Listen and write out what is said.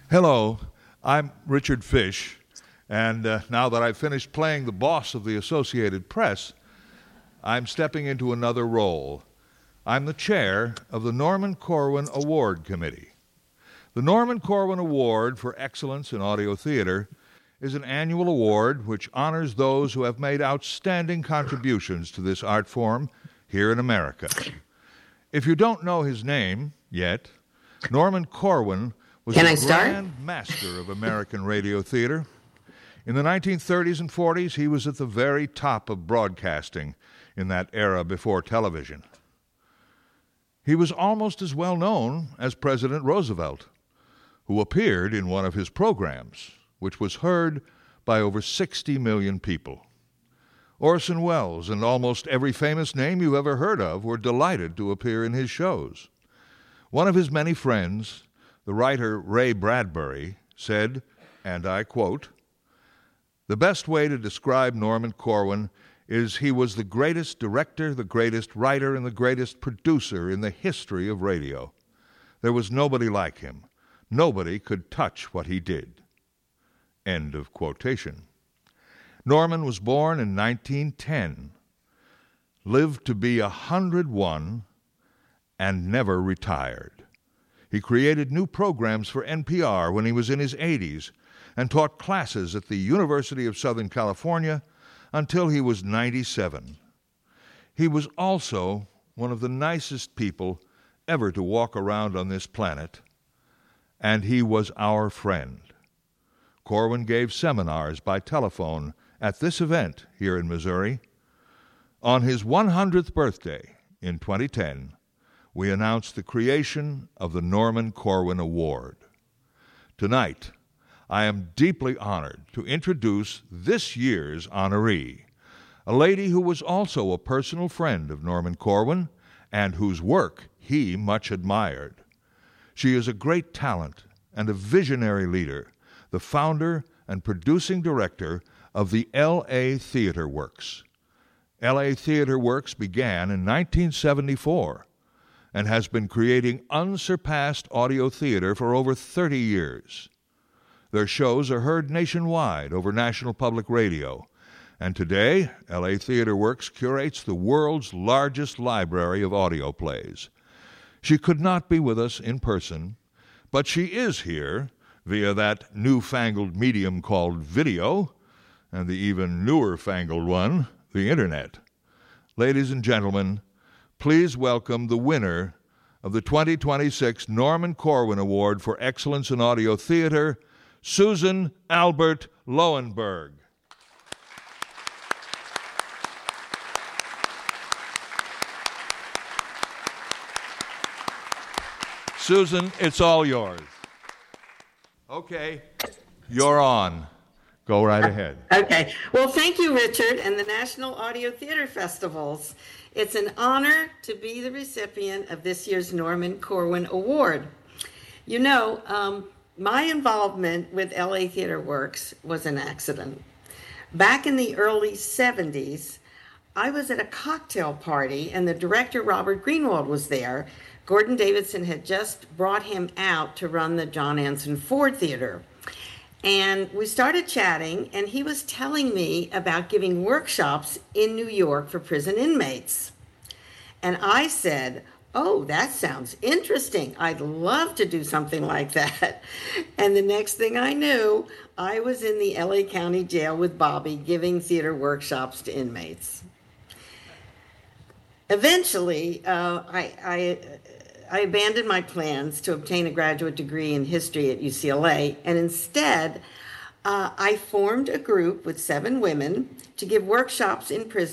Hello, I'm Richard Fish, and now that I've finished playing the boss of the Associated Press, I'm stepping into another role. I'm the chair of the Norman Corwin Award Committee. The Norman Corwin Award for Excellence in Audio Theater is an annual award which honors those who have made outstanding contributions to this art form here in America. If you don't know his name yet, Norman Corwin was the grand master of American radio theater. In the 1930s and 40s, he was at the very top of broadcasting in that era before television. He was almost as well known as President Roosevelt, who appeared in one of his programs, which was heard by over 60 million people. Orson Welles and almost every famous name you ever heard of were delighted to appear in his shows. One of his many friends, the writer Ray Bradbury, said, and I quote, "The best way to describe Norman Corwin is he was the greatest director, the greatest writer, and the greatest producer in the history of radio. There was nobody like him. Nobody could touch what he did." End of quotation. Norman was born in 1910, lived to be 101, and never retired. He created new programs for NPR when he was in his 80s and taught classes at the University of Southern California until he was 97. He was also one of the nicest people ever to walk around on this planet, and he was our friend. Corwin gave seminars by telephone at this event here in Missouri. On his 100th birthday in 2010, we announced the creation of the Norman Corwin Award. Tonight, I am deeply honored to introduce this year's honoree, a lady who was also a personal friend of Norman Corwin and whose work he much admired. She is a great talent and a visionary leader, the founder and producing director of the L.A. Theater Works. L.A. Theater Works began in 1974 and has been creating unsurpassed audio theater for over 30 years. Their shows are heard nationwide over National Public Radio, and today, L.A. Theater Works curates the world's largest library of audio plays. She could not be with us in person, but she is here via that newfangled medium called video, and the even newer-fangled one, the Internet. Ladies and gentlemen, please welcome the winner of the 2026 Norman Corwin Award for Excellence in Audio Theater, Susan Albert Lowenberg. Susan, it's all yours. Okay, you're on. Go right ahead. Okay. Well, thank you, Richard, and the National Audio Theater Festivals. It's an honor to be the recipient of this year's Norman Corwin Award. You know, my involvement with LA Theater Works was an accident. Back in the early 70s, I was at a cocktail party, and the director, Robert Greenwald, was there. Gordon Davidson had just brought him out to run the John Anson Ford Theater. And we started chatting, and he was telling me about giving workshops in New York for prison inmates. And I said, "Oh, that sounds interesting. I'd love to do something like that." And the next thing I knew, I was in the LA County Jail with Bobby giving theater workshops to inmates. Eventually, I abandoned my plans to obtain a graduate degree in history at UCLA, and instead, I formed a group with 7 women to give workshops in prison